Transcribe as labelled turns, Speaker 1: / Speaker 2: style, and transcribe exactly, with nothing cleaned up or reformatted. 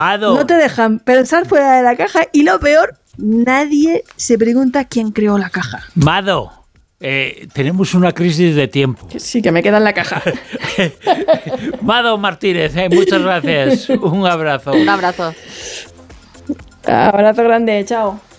Speaker 1: Ado.
Speaker 2: No te dejan pensar fuera de la caja y lo peor, nadie se pregunta quién creó la caja.
Speaker 1: Mado, eh, tenemos una crisis de tiempo.
Speaker 2: Sí, que me queda en la caja.
Speaker 1: Mado Martínez, eh, muchas gracias. Un abrazo.
Speaker 3: Un abrazo.
Speaker 2: Abrazo grande, chao.